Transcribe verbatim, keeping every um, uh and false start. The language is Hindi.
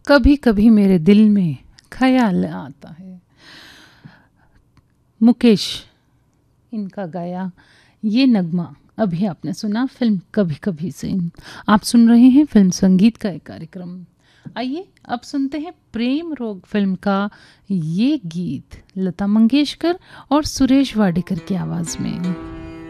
कभी कभी मेरे दिल में ख्याल आता है। मुकेश इनका गाया ये नगमा अभी आपने सुना फिल्म कभी कभी से। आप सुन रहे हैं फिल्म संगीत का एक कार्यक्रम। आइए अब सुनते हैं प्रेम रोग फिल्म का ये गीत लता मंगेशकर और सुरेश वाडेकर की आवाज़ में।